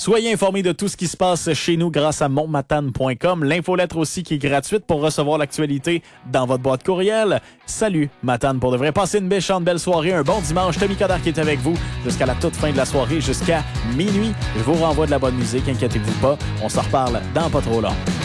Soyez informés de tout ce qui se passe chez nous grâce à montmatane.com. L'infolettre aussi qui est gratuite pour recevoir l'actualité dans votre boîte courriel. Salut, Matane, pour de vrai. Passez une méchante belle soirée, un bon dimanche. Tommy Coderre qui est avec vous jusqu'à la toute fin de la soirée, jusqu'à minuit. Je vous renvoie de la bonne musique, inquiétez-vous pas. On s'en reparle dans pas trop long.